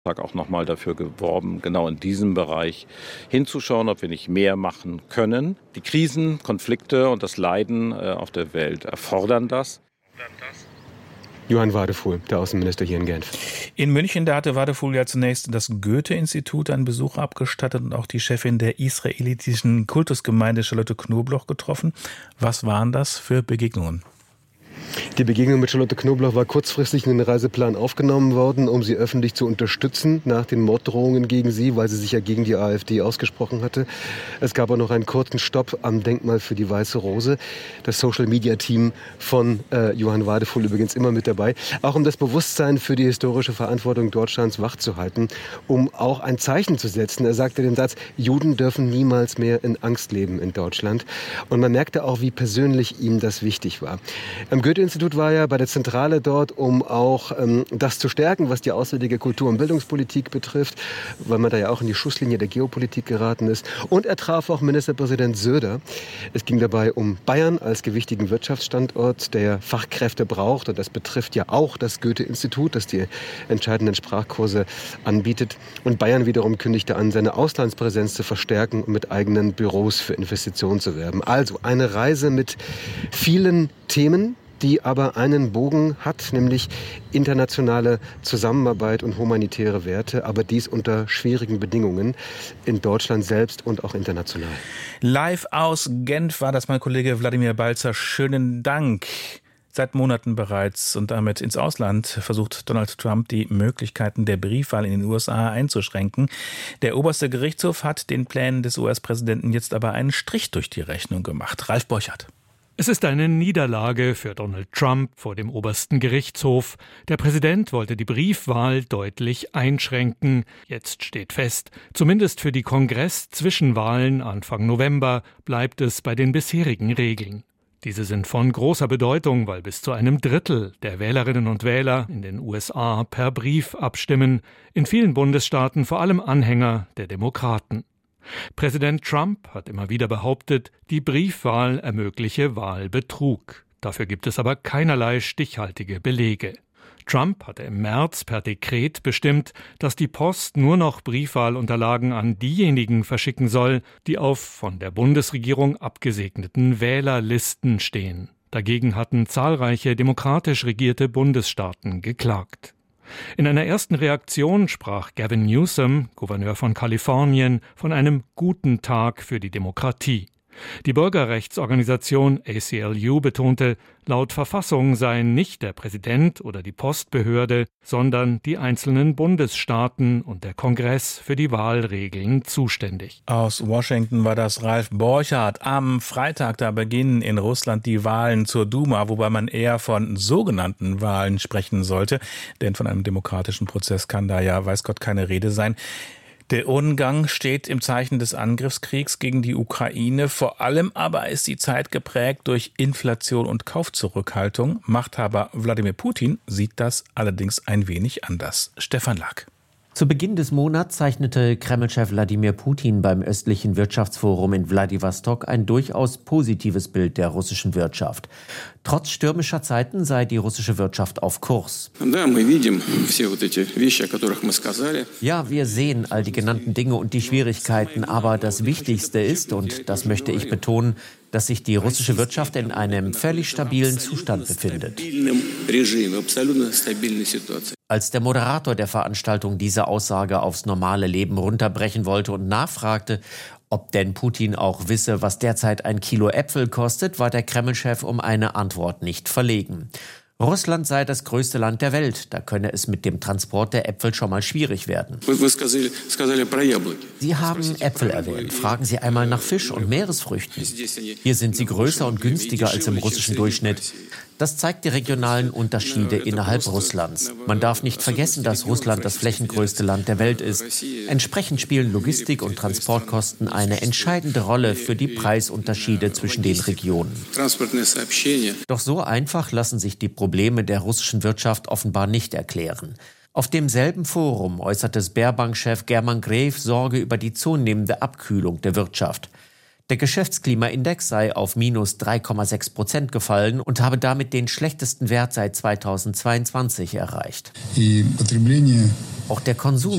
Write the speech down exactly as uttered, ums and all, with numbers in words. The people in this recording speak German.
auch nochmal dafür geworben, genau in diesem Bereich hinzuschauen, ob wir nicht mehr machen können. Die Krisen, Konflikte und das Leiden auf der Welt erfordern das. Johann Wadefuhl, der Außenminister hier in Genf. In München, da hatte Wadefuhl ja zunächst das Goethe-Institut einen Besuch abgestattet und auch die Chefin der israelitischen Kultusgemeinde Charlotte Knobloch getroffen. Was waren das für Begegnungen? Die Begegnung mit Charlotte Knobloch war kurzfristig in den Reiseplan aufgenommen worden, um sie öffentlich zu unterstützen nach den Morddrohungen gegen sie, weil sie sich ja gegen die AfD ausgesprochen hatte. Es gab auch noch einen kurzen Stopp am Denkmal für die Weiße Rose. Das Social-Media-Team von äh, Johann Wadefuhl übrigens immer mit dabei. Auch um das Bewusstsein für die historische Verantwortung Deutschlands wachzuhalten, um auch ein Zeichen zu setzen. Er sagte den Satz, Juden dürfen niemals mehr in Angst leben in Deutschland. Und man merkte auch, wie persönlich ihm das wichtig war. Am Goethe-Institut war ja bei der Zentrale dort, um auch ähm, das zu stärken, was die auswärtige Kultur- und Bildungspolitik betrifft, weil man da ja auch in die Schusslinie der Geopolitik geraten ist. Und er traf auch Ministerpräsident Söder. Es ging dabei um Bayern als gewichtigen Wirtschaftsstandort, der Fachkräfte braucht. Und das betrifft ja auch das Goethe-Institut, das die entscheidenden Sprachkurse anbietet. Und Bayern wiederum kündigte an, seine Auslandspräsenz zu verstärken und mit eigenen Büros für Investitionen zu werben. Also eine Reise mit vielen Themen, die aber einen Bogen hat, nämlich internationale Zusammenarbeit und humanitäre Werte, aber dies unter schwierigen Bedingungen in Deutschland selbst und auch international. Live aus Genf war das mein Kollege Wladimir Balzer. Schönen Dank. Seit Monaten bereits und damit ins Ausland versucht Donald Trump, die Möglichkeiten der Briefwahl in den U S A einzuschränken. Der oberste Gerichtshof hat den Plänen des U S-Präsidenten jetzt aber einen Strich durch die Rechnung gemacht. Ralf Borchardt. Es ist eine Niederlage für Donald Trump vor dem obersten Gerichtshof. Der Präsident wollte die Briefwahl deutlich einschränken. Jetzt steht fest, zumindest für die Kongress-Zwischenwahlen Anfang November bleibt es bei den bisherigen Regeln. Diese sind von großer Bedeutung, weil bis zu einem Drittel der Wählerinnen und Wähler in den U S A per Brief abstimmen, in vielen Bundesstaaten vor allem Anhänger der Demokraten. Präsident Trump hat immer wieder behauptet, die Briefwahl ermögliche Wahlbetrug. Dafür gibt es aber keinerlei stichhaltige Belege. Trump hatte im März per Dekret bestimmt, dass die Post nur noch Briefwahlunterlagen an diejenigen verschicken soll, die auf von der Bundesregierung abgesegneten Wählerlisten stehen. Dagegen hatten zahlreiche demokratisch regierte Bundesstaaten geklagt. In einer ersten Reaktion sprach Gavin Newsom, Gouverneur von Kalifornien, von einem guten Tag für die Demokratie. Die Bürgerrechtsorganisation A C L U betonte, laut Verfassung seien nicht der Präsident oder die Postbehörde, sondern die einzelnen Bundesstaaten und der Kongress für die Wahlregeln zuständig. Aus Washington war das Ralf Borchardt. Am Freitag, da beginnen in Russland die Wahlen zur Duma, wobei man eher von sogenannten Wahlen sprechen sollte, denn von einem demokratischen Prozess kann da ja, weiß Gott, keine Rede sein. Der Ungang steht im Zeichen des Angriffskriegs gegen die Ukraine. Vor allem aber ist die Zeit geprägt durch Inflation und Kaufzurückhaltung. Machthaber Wladimir Putin sieht das allerdings ein wenig anders. Stefan Lack. Zu Beginn des Monats zeichnete Kreml-Chef Wladimir Putin beim östlichen Wirtschaftsforum in Wladiwostok ein durchaus positives Bild der russischen Wirtschaft. Trotz stürmischer Zeiten sei die russische Wirtschaft auf Kurs. Ja, wir sehen all die genannten Dinge und die Schwierigkeiten, aber das Wichtigste ist, und das möchte ich betonen, dass sich die russische Wirtschaft in einem völlig stabilen Zustand befindet. Als der Moderator der Veranstaltung diese Aussage aufs normale Leben runterbrechen wollte und nachfragte, ob denn Putin auch wisse, was derzeit ein Kilo Äpfel kostet, war der Kreml-Chef um eine Antwort nicht verlegen. Russland sei das größte Land der Welt, da könne es mit dem Transport der Äpfel schon mal schwierig werden. Sie haben Äpfel erwähnt. Fragen Sie einmal nach Fisch und Meeresfrüchten. Hier sind sie größer und günstiger als im russischen Durchschnitt. Das zeigt die regionalen Unterschiede innerhalb Russlands. Man darf nicht vergessen, dass Russland das flächengrößte Land der Welt ist. Entsprechend spielen Logistik- und Transportkosten eine entscheidende Rolle für die Preisunterschiede zwischen den Regionen. Doch so einfach lassen sich die Probleme der russischen Wirtschaft offenbar nicht erklären. Auf demselben Forum äußerte Sberbank-Chef German Gref Sorge über die zunehmende Abkühlung der Wirtschaft. Der Geschäftsklimaindex sei auf minus drei Komma sechs Prozent gefallen und habe damit den schlechtesten Wert seit zweitausendzweiundzwanzig erreicht. Auch der Konsum